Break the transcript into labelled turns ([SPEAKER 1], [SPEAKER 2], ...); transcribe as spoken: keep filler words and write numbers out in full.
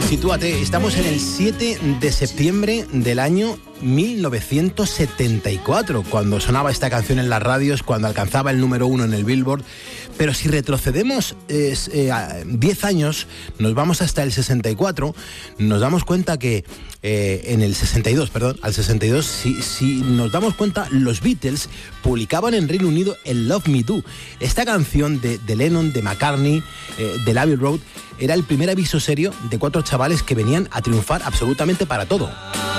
[SPEAKER 1] Sitúate, estamos en el siete de septiembre del año mil novecientos setenta y cuatro, cuando sonaba esta canción en las radios, cuando alcanzaba el número uno en el Billboard. Pero si retrocedemos diez eh, años, nos vamos hasta el sesenta y cuatro, nos damos cuenta que eh, en el sesenta y dos, perdón, al sesenta y dos, si, si nos damos cuenta, los Beatles publicaban en Reino Unido el Love Me Do. Esta canción de, de Lennon, de McCartney, eh, de Abbey Road, era el primer aviso serio de cuatro chavales que venían a triunfar absolutamente para todo.